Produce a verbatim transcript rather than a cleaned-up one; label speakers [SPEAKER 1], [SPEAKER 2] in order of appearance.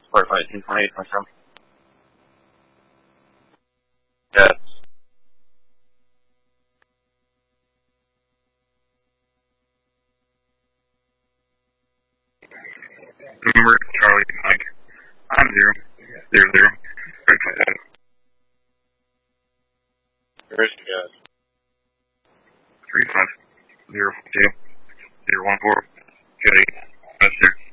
[SPEAKER 1] Support flight two twenty-eight, confirm. Yes. Remember, Charlie, Mike. I'm zero. Zero, zero. Right foot out. Where's you guys? Three five. Zero two. Zero one four. Good eight. That's there.